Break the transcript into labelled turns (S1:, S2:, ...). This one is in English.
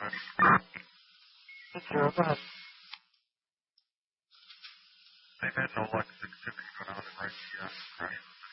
S1: Thank you. Go ahead.
S2: They've had no luck since Timmy's gone out and right crash.